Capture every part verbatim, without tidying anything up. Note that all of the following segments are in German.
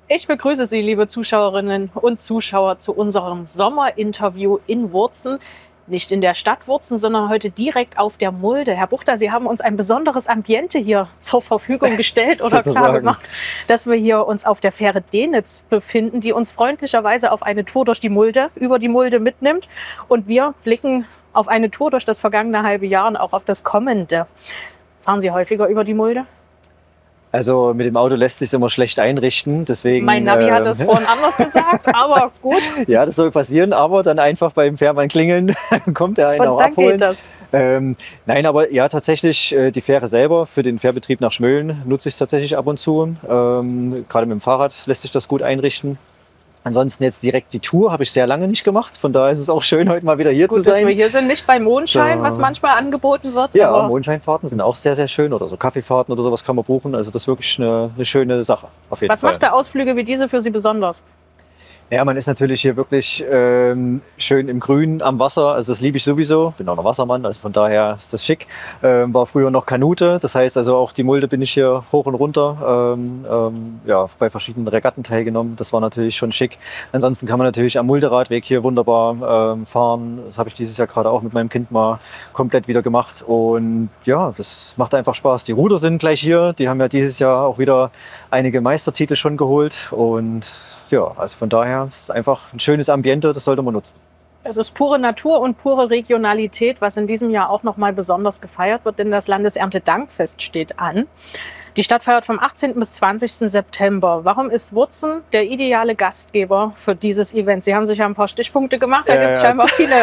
Ich begrüße Sie, liebe Zuschauerinnen und Zuschauer, zu unserem Sommerinterview in Wurzen. Nicht in der Stadt Wurzen, sondern heute direkt auf der Mulde. Herr Buchter, Sie haben uns ein besonderes Ambiente hier zur Verfügung gestellt oder klar gemacht, dass wir hier uns auf der Fähre Dänitz befinden, die uns freundlicherweise auf eine Tour durch die Mulde, über die Mulde mitnimmt. Und wir blicken auf eine Tour durch das vergangene halbe Jahr und auch auf das kommende. Fahren Sie häufiger über die Mulde? Also mit dem Auto lässt sich immer schlecht einrichten, deswegen... Mein Navi äh, hat das vorhin anders gesagt, aber gut. Ja, das soll passieren, aber dann einfach beim Fährmann klingeln, kommt er einen und auch dann abholen. Geht das. Ähm, nein, aber ja, tatsächlich äh, die Fähre selber für den Fährbetrieb nach Schmölln nutze ich tatsächlich ab und zu. Ähm, gerade mit dem Fahrrad lässt sich das gut einrichten. Ansonsten jetzt direkt die Tour habe ich sehr lange nicht gemacht. Von daher ist es auch schön, heute mal wieder hier Gut, zu sein. dass wir hier sind, nicht bei Mondschein, da, was manchmal angeboten wird. Ja, aber Mondscheinfahrten sind auch sehr, sehr schön. Oder so Kaffeefahrten oder sowas kann man buchen. Also das ist wirklich eine, eine schöne Sache. Auf jeden was Fall. macht der Ausflüge wie diese für Sie besonders? Ja, man ist natürlich hier wirklich ähm, schön im Grün am Wasser. Also das liebe ich sowieso. Bin auch noch Wassermann, also von daher ist das schick. Ähm, war früher noch Kanute. Das heißt also auch die Mulde bin ich hier hoch und runter. Ähm, ähm, ja, bei verschiedenen Regatten teilgenommen. Das war natürlich schon schick. Ansonsten kann man natürlich am Mulderadweg hier wunderbar ähm, fahren. Das habe ich dieses Jahr gerade auch mit meinem Kind mal komplett wieder gemacht. Und ja, das macht einfach Spaß. Die Ruder sind gleich hier. Die haben ja dieses Jahr auch wieder einige Meistertitel schon geholt. Und ja, also von daher ist es einfach ein schönes Ambiente, das sollte man nutzen. Es ist pure Natur und pure Regionalität, was in diesem Jahr auch noch mal besonders gefeiert wird, denn das Landeserntedankfest steht an. Die Stadt feiert vom achtzehnten bis zwanzigsten September. Warum ist Wurzen der ideale Gastgeber für dieses Event? Sie haben sich ja ein paar Stichpunkte gemacht, da ja, gibt es ja. scheinbar viele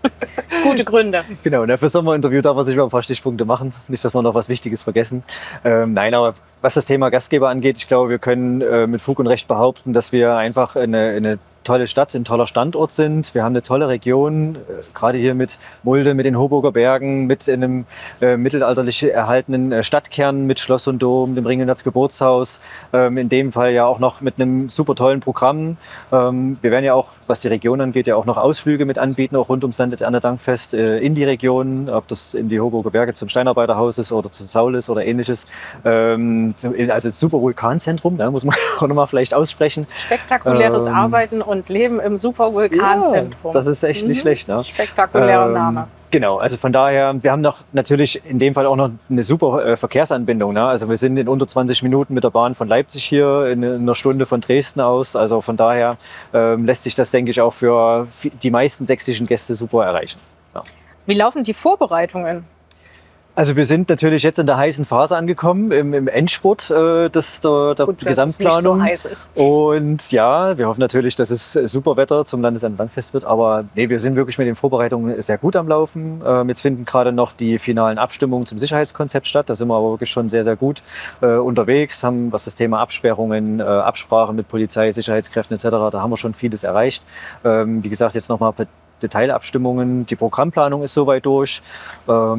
gute Gründe. Genau, für das Sommerinterview darf man sich mal ein paar Stichpunkte machen. Nicht, dass wir noch was Wichtiges vergessen. Ähm, nein, aber was das Thema Gastgeber angeht, ich glaube, wir können äh, mit Fug und Recht behaupten, dass wir einfach eine, eine tolle Stadt, ein toller Standort sind. Wir haben eine tolle Region, äh, gerade hier mit Mulde, mit den Hoburger Bergen, mit einem äh, mittelalterlich erhaltenen äh, Stadtkern, mit Schloss und Dom, dem Ringelnatz Geburtshaus. Ähm, in dem Fall ja auch noch mit einem super tollen Programm. Ähm, wir werden ja auch, was die Region angeht, ja auch noch Ausflüge mit anbieten, auch rund ums Landeserntedankfest äh, in die Region, ob das in die Hoburger Berge zum Steinarbeiterhaus ist oder zum Saulis oder ähnliches. Ähm, also super Vulkanzentrum, da muss man auch nochmal vielleicht aussprechen. Spektakuläres ähm, Arbeiten und Leben im Supervulkanzentrum. Ja, das ist echt nicht mhm. schlecht. Ne? Spektakulärer ähm, Name. Genau, also von daher, wir haben noch natürlich in dem Fall auch noch eine super äh, Verkehrsanbindung. Ne? Also wir sind in unter zwanzig Minuten mit der Bahn von Leipzig hier, in, in einer Stunde von Dresden aus. Also von daher ähm, lässt sich das, denke ich, auch für die meisten sächsischen Gäste super erreichen. Ja. Wie laufen die Vorbereitungen? Also wir sind natürlich jetzt in der heißen Phase angekommen, im, im Endspurt äh, des, der, der Gut, Gesamtplanung. Dass es nicht so heiß ist. Und ja, wir hoffen natürlich, dass es super Wetter zum Landeserntedankfest wird. Aber nee, wir sind wirklich mit den Vorbereitungen sehr gut am Laufen. Ähm, jetzt finden gerade noch die finalen Abstimmungen zum Sicherheitskonzept statt. Da sind wir aber wirklich schon sehr, sehr gut äh, unterwegs. Haben, was das Thema Absperrungen, äh, Absprachen mit Polizei, Sicherheitskräften et cetera, da haben wir schon vieles erreicht. Ähm, wie gesagt, jetzt nochmal Detailabstimmungen. Die Programmplanung ist soweit durch. Ähm,